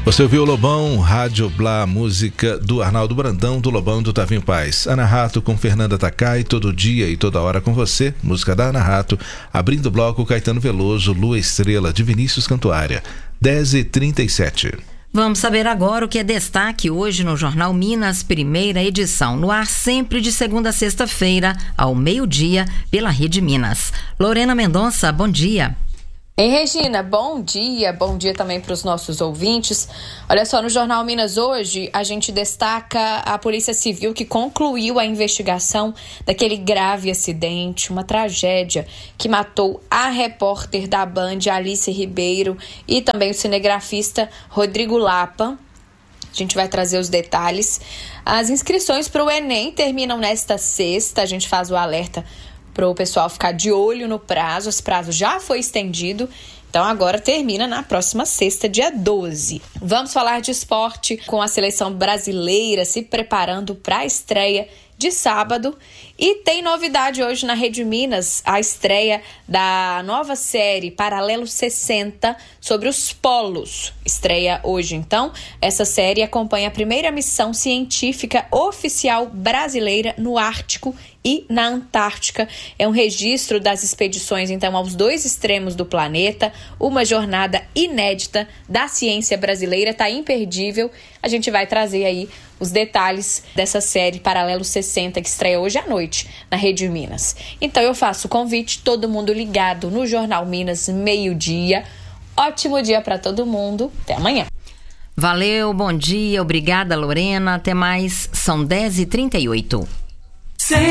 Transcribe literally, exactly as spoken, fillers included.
Você ouviu o Lobão, Rádio Blá, música do Arnaldo Brandão, do Lobão do Tavinho Paz. Ana Rato com Fernanda Takai, todo dia e toda hora com você, música da Ana Rato. Abrindo o bloco, Caetano Veloso, Lua Estrela, de Vinícius Cantuária. dez e trinta e sete. Vamos saber agora o que é destaque hoje no Jornal Minas, primeira edição. No ar sempre de segunda a sexta-feira, ao meio-dia, pela Rede Minas. Lorena Mendonça, bom dia. Ei, Regina, bom dia, bom dia também para os nossos ouvintes. Olha só, no Jornal Minas hoje, a gente destaca a Polícia Civil que concluiu a investigação daquele grave acidente, uma tragédia que matou a repórter da Band, Alice Ribeiro, e também o cinegrafista Rodrigo Lapa. A gente vai trazer os detalhes. As inscrições para o Enem terminam nesta sexta, a gente faz o alerta para o pessoal ficar de olho no prazo. Esse prazo já foi estendido, então agora termina na próxima sexta, dia doze. Vamos falar de esporte com a seleção brasileira se preparando para a estreia de sábado. E tem novidade hoje na Rede Minas, a estreia da nova série Paralelo sessenta sobre os polos. Estreia hoje, então. Essa série acompanha a primeira missão científica oficial brasileira no Ártico e na Antártica. É um registro das expedições, então, aos dois extremos do planeta. Uma jornada inédita da ciência brasileira, tá imperdível. A gente vai trazer aí os detalhes dessa série Paralelo sessenta, que estreia hoje à noite na Rede Minas. Então eu faço o convite, todo mundo ligado no Jornal Minas, meio-dia. Ótimo dia para todo mundo. Até amanhã. Valeu, bom dia, obrigada, Lorena. Até mais, são dez e trinta e oito.